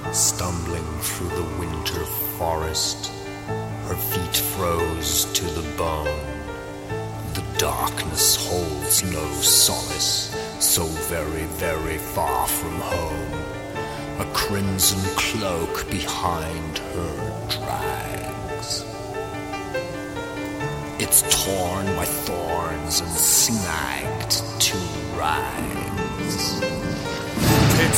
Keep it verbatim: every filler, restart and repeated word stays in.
Stumbling through the winter forest, her feet froze to the bone. The darkness holds no solace, so very, very far from home. A crimson cloak behind her drags. It's torn by thorns and snagged to rags.